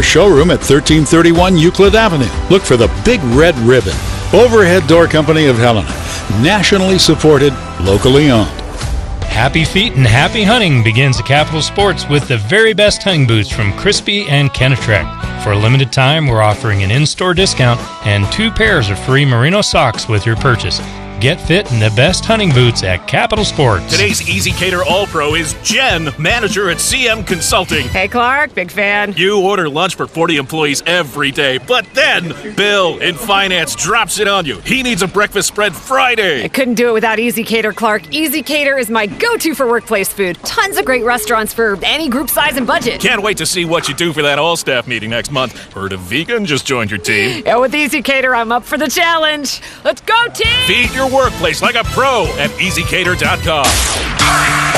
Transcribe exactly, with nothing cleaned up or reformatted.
showroom at thirteen thirty-one Euclid Avenue. Look for the Big Red Ribbon. Overhead Door Company of Helena. Nationally supported, locally owned. Happy feet and happy hunting begins at Capital Sports with the very best hunting boots from Crispy and Kenetrek. For a limited time, we're offering an in-store discount and two pairs of free merino socks with your purchase. Get fit in the best hunting boots at Capital Sports. Today's ezCater All-Pro is Jen, manager at C M Consulting. Hey, Clark, big fan. You order lunch for forty employees every day, but then Bill in finance drops it on you. He needs a breakfast spread Friday. I couldn't do it without ezCater, Clark. ezCater is my go-to for workplace food. Tons of great restaurants for any group size and budget. Can't wait to see what you do for that all-staff meeting next month. Heard a vegan just joined your team. Yeah, with ezCater, I'm up for the challenge. Let's go, team! Feed your workplace like a pro at ezcater dot com.